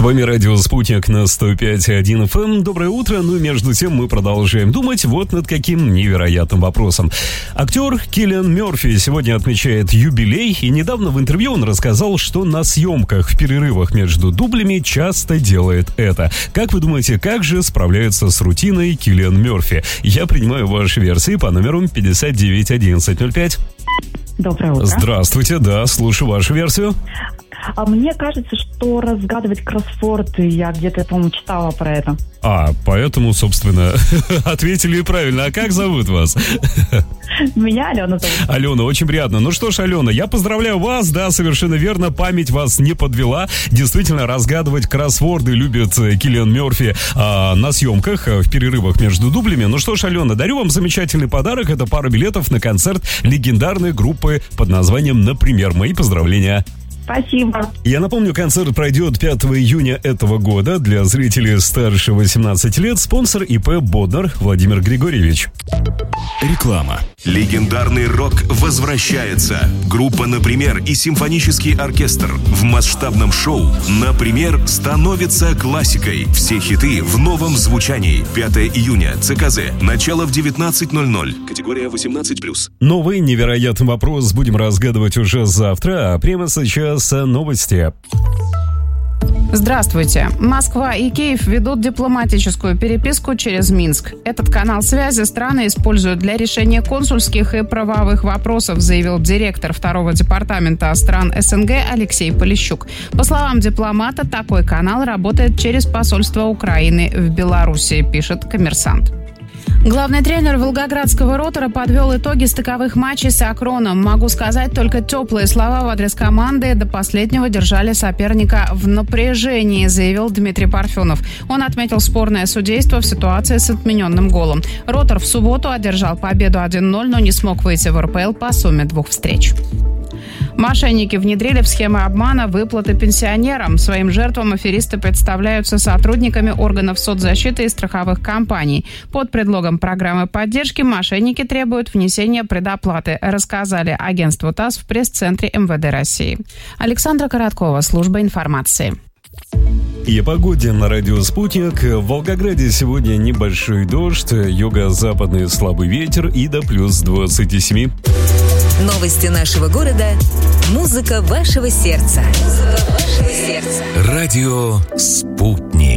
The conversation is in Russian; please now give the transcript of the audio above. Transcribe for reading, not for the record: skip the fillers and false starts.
вами радио «Спутник» на 105.1 FM. Доброе утро. Ну и между тем мы продолжаем думать вот над каким невероятным вопросом. Актер Киллиан Мерфи сегодня отмечает юбилей, и недавно в интервью он рассказал, что на съемках в перерывах между дублями часто делает это. Как вы думаете, как же справляется с рутиной Киллиан Мерфи? Я принимаю ваши версии по номеру 591105. Доброе утро. Здравствуйте, да, слушаю вашу версию. Мне кажется, что разгадывать кроссворды, я где-то, по-моему, читала про это. Поэтому, собственно, ответили правильно. А как зовут вас? Меня Алена зовут. Алена, очень приятно. Ну что ж, Алена, я поздравляю вас, да, совершенно верно, память вас не подвела. Действительно, разгадывать кроссворды любит Киллиан Мерфи на съемках, в перерывах между дублями. Ну что ж, Алена, дарю вам замечательный подарок. Это пара билетов на концерт легендарной группы под названием «Например». Мои поздравления. Спасибо. Я напомню, концерт пройдет 5 июня этого года. Для зрителей старше 18 лет спонсор ИП «Боднар» Владимир Григорьевич. Реклама. Легендарный рок возвращается. Группа «Например» и симфонический оркестр в масштабном шоу «Например» становится классикой. Все хиты в новом звучании. 5 июня. ЦКЗ. Начало в 19:00. Категория 18+. Новый невероятный вопрос будем разгадывать уже завтра, а прямо сейчас новости. Здравствуйте. Москва и Киев ведут дипломатическую переписку через Минск. Этот канал связи страны используют для решения консульских и правовых вопросов, заявил директор 2-го департамента стран СНГ Алексей Полищук. По словам дипломата, такой канал работает через посольство Украины в Беларуси, пишет «Коммерсант». Главный тренер волгоградского «Ротора» подвел итоги стыковых матчей с «Акроном». Могу сказать только теплые слова в адрес команды. До последнего держали соперника в напряжении, заявил Дмитрий Парфенов. Он отметил спорное судейство в ситуации с отмененным голом. «Ротор» в субботу одержал победу 1-0, но не смог выйти в РПЛ по сумме 2 встреч. Мошенники внедрили в схемы обмана выплаты пенсионерам. Своим жертвам аферисты представляются сотрудниками органов соцзащиты и страховых компаний. Под предлогом программы поддержки мошенники требуют внесения предоплаты, рассказали агентству ТАСС в пресс-центре МВД России. Александра Короткова, служба информации. И о погоде на радио «Спутник». В Волгограде сегодня небольшой дождь, юго-западный слабый ветер и до плюс 27. Новости нашего города. Музыка вашего сердца. Радио «Спутник».